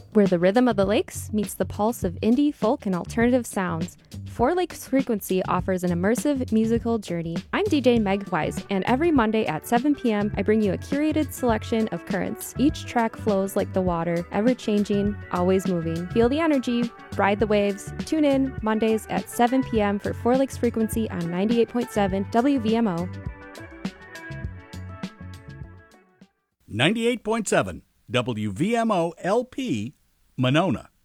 where the rhythm of the lakes meets the pulse of indie, folk, and alternative sounds. Four Lakes Frequency offers an immersive musical journey. I'm DJ Meg Wise, and every Monday at 7 p.m., I bring you a curated selection of currents. Each track flows like the water, ever-changing, always moving. Feel the energy, ride the waves. Tune in Mondays at 7 p.m. for Four Lakes Frequency on 98.7 WVMO. 98.7 WVMO LP, Monona.